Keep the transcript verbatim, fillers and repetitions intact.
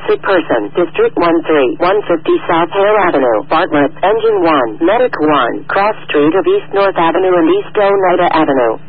sick person, District one three, one fifty South Hale Avenue, Bartlett, Engine one, Medic one, Cross Street of East North Avenue and East Oneida Avenue.